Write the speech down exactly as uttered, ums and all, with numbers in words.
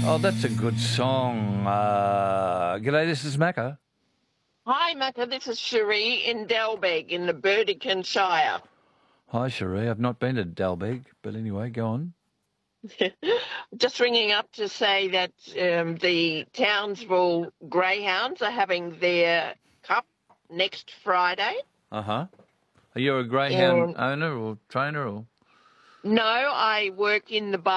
Oh, that's a good song. Uh, g'day, this is Macca. Hi, Macca. This is Cherie in Dalbeg in the Burdekin Shire. Hi, Cherie. I've not been to Dalbeg, but anyway, go on. Just ringing up to say that um, the Townsville Greyhounds are having their cup next Friday. Uh-huh. Are you a greyhound And owner or trainer or? no, I work in the bar.